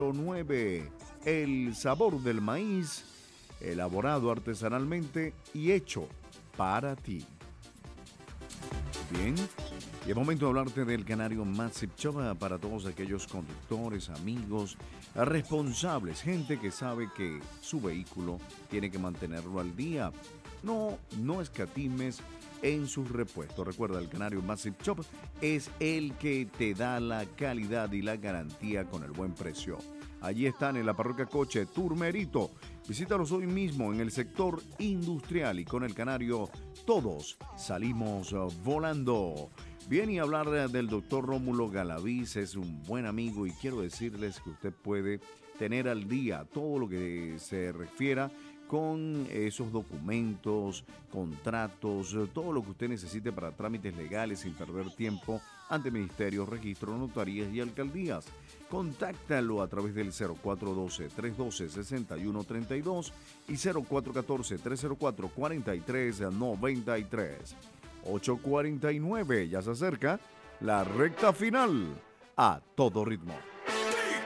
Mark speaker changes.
Speaker 1: 9. El sabor del maíz, elaborado artesanalmente y hecho para ti. Bien, y es momento de hablarte del Canario Massive Shop para todos aquellos conductores, amigos, responsables, gente que sabe que su vehículo tiene que mantenerlo al día. No escatimes en sus repuestos. Recuerda, el Canario Massive Shop es el que te da la calidad y la garantía con el buen precio. Allí están en la parroquia Coche Turmerito. Visítalos hoy mismo en el sector industrial y con el Canario todos salimos volando. Bien, y hablar del doctor Rómulo Galaviz, es un buen amigo y quiero decirles que usted puede tener al día todo lo que se refiera con esos documentos, contratos, todo lo que usted necesite para trámites legales sin perder tiempo ante ministerios, registros, notarías y alcaldías. Contáctalo a través del 0412-312-6132 y 0414-304-4393. 8:49, ya se acerca la recta final a todo ritmo.